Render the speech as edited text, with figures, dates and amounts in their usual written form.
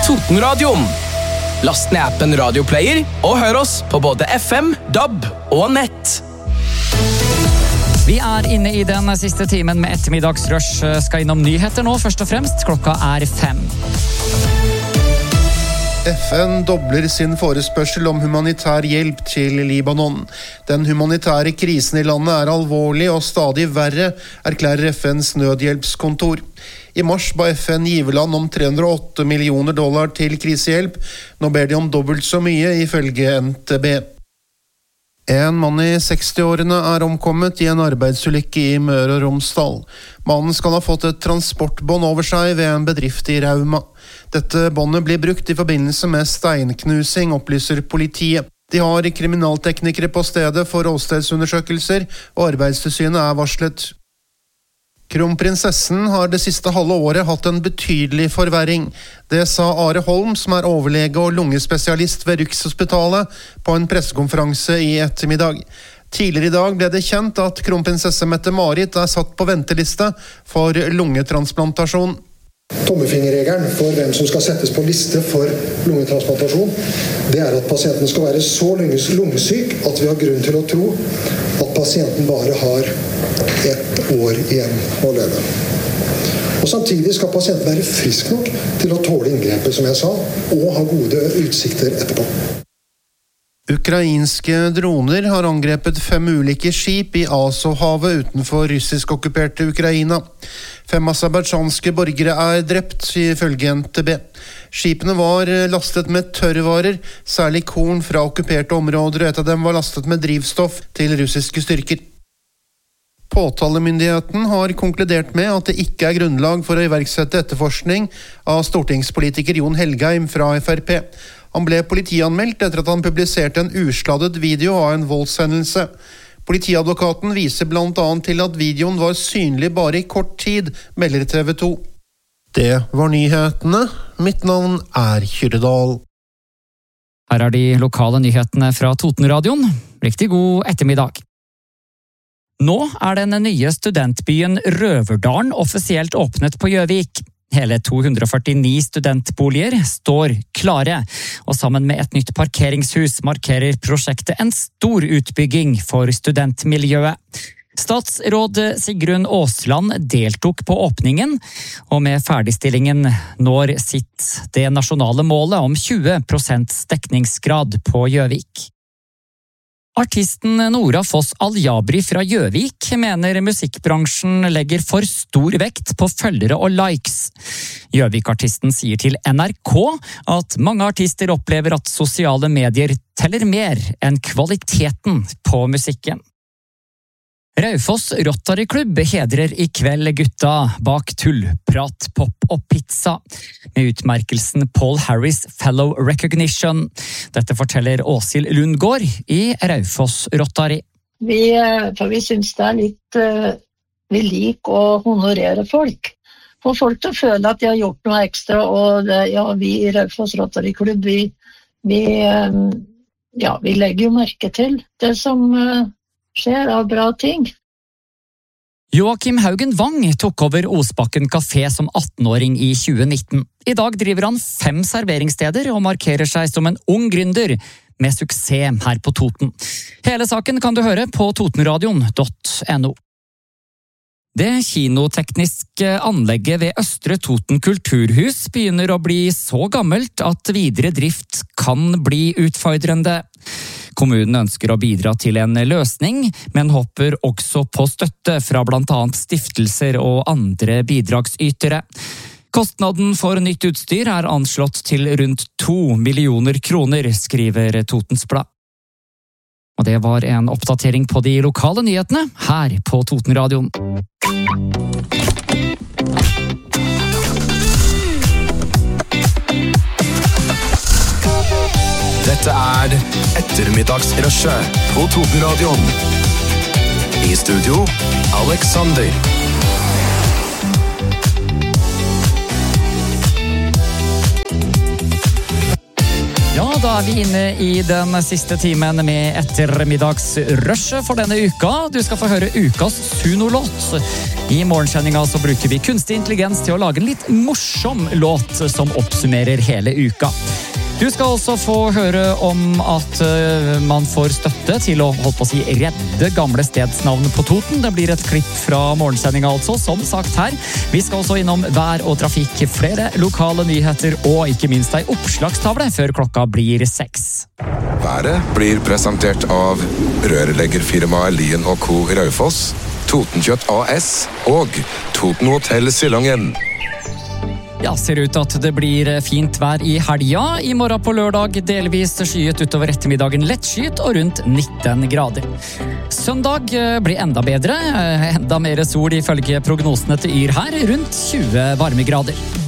Totenradioen. Last ned appen Radioplayer og hør oss på både FM, DAB og nett. Vi inne i den siste timen med ettermiddagsrush. Skal innom nyheter nå, først og fremst. Klokka 5. FN dobler sin forespørsel om humanitær hjelp til Libanon. Den humanitære krisen i landet alvorlig og stadig verre, erklærer FNs nødhjelpskontor. I mars ba FN giverland om $308 millioner til krisehjelp. Nå ber de om dobbelt så mye, ifølge NTB. En mann i 60-årene omkommet i en arbeidsulykke i Møre og Romsdal. Mannen skal ha fått et transportbånd over seg ved en bedrift i Rauma. Dette båndet blir brukt i forbindelse med steinknusing, opplyser politiet. De har kriminalteknikere på stedet for åstedsundersøkelser, og Arbeidstilsynet varslet. Kronprinsessen har det siste halve året hatt en betydelig forverring. Det sa Are Holm, som overlege og lungespesialist ved Rikshospitalet, på en pressekonferanse i ettermiddag. Tidligere i dag ble det kjent at kronprinsesse Mette-Marit satt på venteliste for lungetransplantasjon. Tommefingerregelen for hvem som skal settes på liste for lungetransplantasjon, det at pasienten skal være så lungesyk at vi har grunn til å tro at pasienten bare har 1 år igjen å leve. Og samtidig skal pasienten være frisk nok til å tåle inngrepet, som jeg sa, og ha gode utsikter etterpå. Ukrainske droner har angrepet 5 ulike skip i Azovhavet utenfor russisk-okkuperte Ukraina. 5 aserbajdsjanske borgere drept, ifølge NTB. Skipene var lastet med tørrvarer, særlig korn fra okkuperte områder, og et av dem var lastet med drivstoff til russiske styrker. Påtalemyndigheten har konkludert med at det ikke grunnlag for å iverksette etterforskning av stortingspolitiker Jon Helgheim fra FrP. Han ble politianmeldt etter at han publiserte en usladdet video av en voldshendelse. Politiadvokaten viser blant annet til at videoen var synlig bare i kort tid, melder TV 2. Det var nyhetene. Mitt navn Kyrredal. Her de lokale nyhetene fra Totenradioen. Riktig god ettermiddag. Nå den nye studentbyen Røverdalen offisielt åpnet på Gjøvik. Hele 249 studentboliger står klare, og sammen med et nytt parkeringshus markerer prosjektet en stor utbygging for studentmiljøet. Statsråd Sigrun Aasland deltok på åpningen, og med ferdigstillingen når sitt det nasjonale målet om 20% dekningsgrad på Gjøvik. Artisten Nora Foss Aljabri fra Gjøvik mener musikkbransjen legger for stor vekt på følgere og likes. Gjøvik-artisten sier til NRK at mange artister opplever at sosiale medier teller mer enn kvaliteten på musikken. Raufoss Rotary Klubb hedrer i kveld gutta bak tullprat, pop og pizza, med utmerkelsen Paul Harris Fellow Recognition. Dette forteller Åshild Lundgaard i Raufoss Rotary. Vi synes det litt vi liker å honorere folk. Få folk til å føle at de har gjort noe ekstra, og vi i Raufoss Rotary Klubb, vi legger jo merke til det som skjer av bra ting. Joakim Haugen Wang tok over Osbakken Café som 18-åring i 2019. I dag driver han 5 serveringssteder og markerer seg som en ung gründer med suksess her på Toten. Hele saken kan du høre på totenradion.no. Det kinotekniske anlegget ved Østre Toten Kulturhus begynner å bli så gammelt at videre drift kan bli utfordrende. Kommunen ønsker å bidra til en løsning, men håper også på støtte fra blant annet stiftelser og andre bidragsytere. Kostnaden for nytt utstyr anslått til rundt 2 millioner kroner, skriver Totens Blad. Og det var en oppdatering på de lokale nyhetene her på Totenradioen. Dette Ettermiddagsrushet på Totenradioen. I studio, Alexander. Ja, da vi inne i den siste timen med ettermiddagsrushet for denne uka. Du skal få høre ukas Suno-låt. I morgensendinga så bruker vi kunstig intelligens til å lage en litt morsom låt som oppsummerer hele uka. Du skal også få høre om at man får støtte til å redde gamle stedsnavn på Toten. Det blir et klipp fra morgensendinga altså, som sagt her. Vi skal også innom vær og trafikk, flere lokale nyheter og ikke minst ei oppslagstavle før klokka blir 6. Været blir presentert av rørleggerfirmaet Lien & Co. Raufoss, Totenkjøtt AS og Toten Hotel Silangen. Ja, ser ut at det blir fint vær i helga. I morgen på lørdag delvis skyet utover ettermiddagen, lett skyet og rundt 19 grader. Søndag blir enda bedre, enda mer sol ifølge prognosene til Yr her, rundt 20 varmegrader.